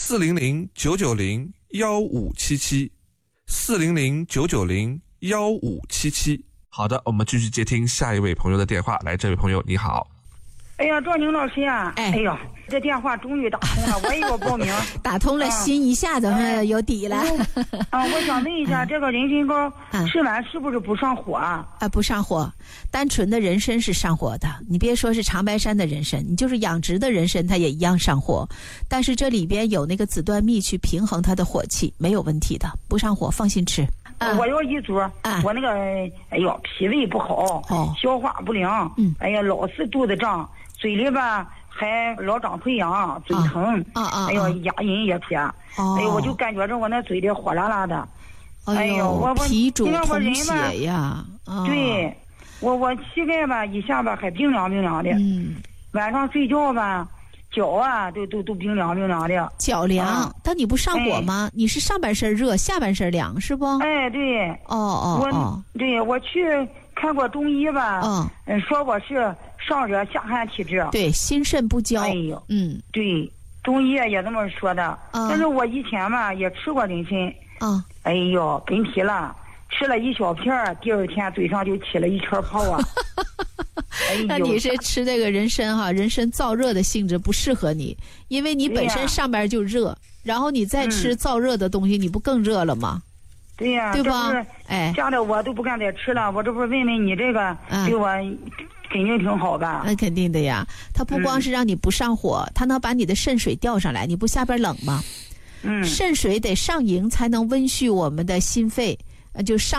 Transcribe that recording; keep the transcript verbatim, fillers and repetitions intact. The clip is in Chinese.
四零零九九零幺五七七，四零零九九零幺五七七。好的，我们继续接听下一位朋友的电话。来，这位朋友你好。 哎呀，赵宁老师呀，哎，哎呀，这电话终于打通了，我也要报名。 打通了，啊、心一下子有底了。 啊，我想问一下，这个人参膏吃完是不是不上火啊？ 啊，不上火，单纯的人参是上火的。你别说是长白山的人参，你就是养殖的人参，它也一样上火。但是这里边有那个紫段蜜去平衡它的火气，没有问题的，不上火，放心吃。 啊、我要一组、啊，我那个哎呦脾胃不好，哦、消化不良，嗯，哎呀老是肚子胀，嘴里吧还老长溃疡，嘴疼，啊啊，哎呦牙龈也撇，哦、哎呦我就感觉着我那嘴里火辣辣的，哎呦我脾主通血呀， 啊、对，我我膝盖吧一下吧还冰凉冰凉的，嗯，晚上睡觉吧。脚啊，都都都冰凉冰凉的。 脚凉，啊、但你不上火吗？哎、你是上半身热，下半身凉，是不？ 哎，对。 哦哦哦。 我对我去看过中医吧，嗯，嗯说我是上热下寒体质。 对，心肾不交。 哎呦，嗯，对，中医也这么说的。嗯、但是我以前嘛也吃过人参。嗯。哎呦，跟皮了，吃了一小片儿，第二天嘴上就起了一圈泡啊。 哎、那你是吃这个人参哈，人参燥热的性质不适合你，因为你本身上边就热，然后你再吃燥热的东西，嗯、你不更热了吗？ 对呀、啊， 对吧？ 哎，吓得我都不敢再吃了。我这不是问问你这个，对我肯定挺好吧？ 那肯定的呀，它不光是让你不上火，嗯、它能把你的肾水调上来。你不下边冷吗？嗯，肾水得上营才能温煦我们的心肺，呃，就上。